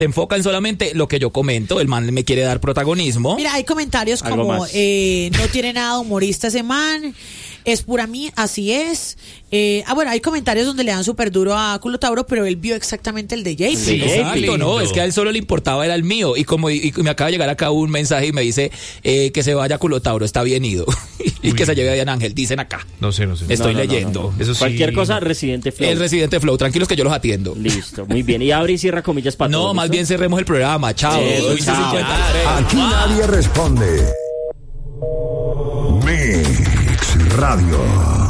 se enfocan solamente lo que yo comento, el man me quiere dar protagonismo. Mira, hay comentarios Algo como, más. no tiene nada humorista ese man, es pura mí, así es. Bueno, hay comentarios donde le dan súper duro a Culo Tauro, pero él vio exactamente el de Jay. Sí, Exacto, no, es que a él solo le importaba era el mío. Y como y me acaba de llegar acá un mensaje y me dice que se vaya Culo Tauro, está bien ido. Y que se lleve a Diana Ángel, dicen acá. No sé. Estoy leyendo. Eso sí. Cualquier cosa, Residente Flow. El Residente Flow, tranquilos que yo los atiendo. Listo, muy bien. Y abre y cierra comillas para No, todos, más ¿listo? bien cerremos el programa. Chao. Eso, 11:53. chao. Aquí nadie responde. Mix Radio.